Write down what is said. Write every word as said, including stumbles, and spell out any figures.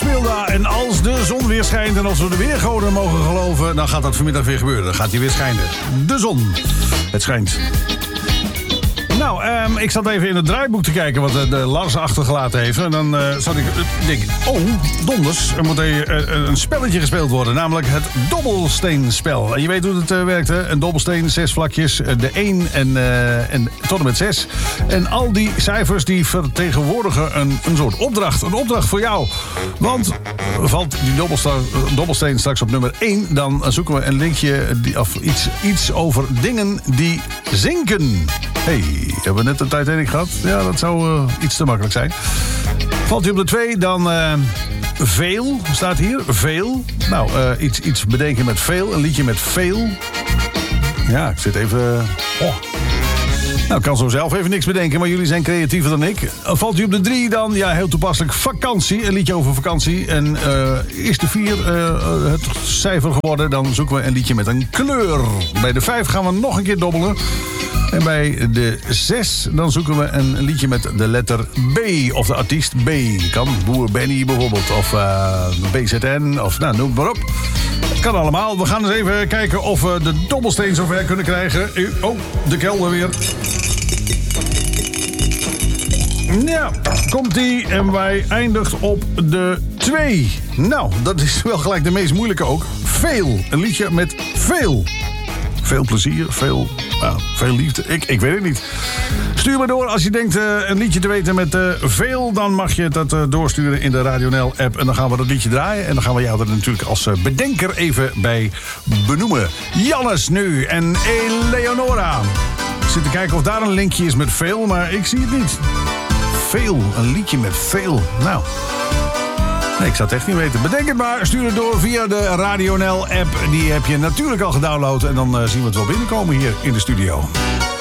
speeldag. En als de zon weer schijnt en als we de weergoden mogen geloven, dan gaat dat vanmiddag weer gebeuren. Dan gaat hij weer schijnen. De zon. Het schijnt. Nou, um, ik zat even in het draaiboek te kijken wat de, de Lars achtergelaten heeft. En dan uh, zat ik uh, denk, oh, donders. Er moet uh, een spelletje gespeeld worden. Namelijk het dobbelsteenspel. En je weet hoe het uh, werkt, hè? Een dobbelsteen, zes vlakjes. Uh, de één en, uh, en tot en met zes. En al die cijfers die vertegenwoordigen een, een soort opdracht. Een opdracht voor jou. Want valt die dobbelsta- dobbelsteen straks op nummer één... dan zoeken we een linkje die, of iets, iets over dingen die zinken. Hey, hebben we net de Titanic gehad? Ja, dat zou uh, iets te makkelijk zijn. Valt hij op de twee, dan uh, veel, staat hier. Veel. Nou, uh, iets, iets bedenken met veel. Een liedje met veel. Ja, ik zit even... Uh, oh. Nou, ik kan zo zelf even niks bedenken, maar jullie zijn creatiever dan ik. Valt hij op de drie, dan, ja, heel toepasselijk, vakantie. Een liedje over vakantie. En uh, is de vier uh, het cijfer geworden, dan zoeken we een liedje met een kleur. Bij de vijf gaan we nog een keer dobbelen. En bij de zes, dan zoeken we een liedje met de letter B. Of de artiest B. Kan Boer Benny bijvoorbeeld. Of uh, B Z N. Of nou, noem het maar op. Het kan allemaal. We gaan eens even kijken of we de dobbelsteen zover kunnen krijgen. Oh, de kelder weer. Ja, komt-ie. En wij eindigt op de twee. Nou, dat is wel gelijk de meest moeilijke ook. Veel. Een liedje met veel. Veel plezier, veel... Nou, veel liefde. Ik, ik weet het niet. Stuur maar door als je denkt uh, een liedje te weten met uh, veel. Dan mag je dat uh, doorsturen in de Radio N L-app. En dan gaan we dat liedje draaien. En dan gaan we jou er natuurlijk als uh, bedenker even bij benoemen. Jannes nu en Eleonora. Ik zit te kijken of daar een linkje is met veel, maar ik zie het niet. Veel, een liedje met veel. Nou... Nee, ik zou het echt niet weten. Bedenk het maar. Stuur het door via de Radio N L-app. Die heb je natuurlijk al gedownload. En dan uh, zien we het wel binnenkomen hier in de studio.